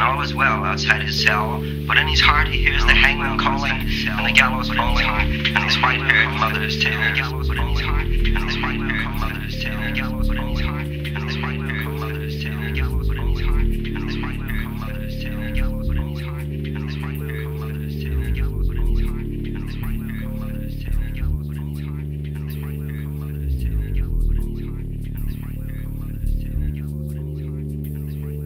all is well outside his cell, but in his heart he hears the hangman calling, and the gallows rolling, and his white-haired mother's tale.